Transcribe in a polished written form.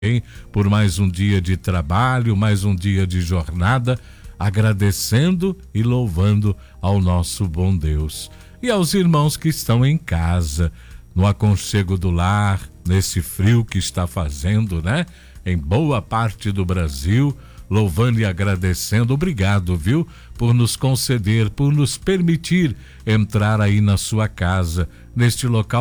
por mais um dia de trabalho, mais um dia de jornada, agradecendo e louvando ao nosso bom Deus. E aos irmãos que estão em casa, no aconchego do lar, nesse frio que está fazendo, né? Em boa parte do Brasil, louvando e agradecendo. Obrigado, viu? Por nos conceder, por nos permitir entrar aí na sua casa, neste local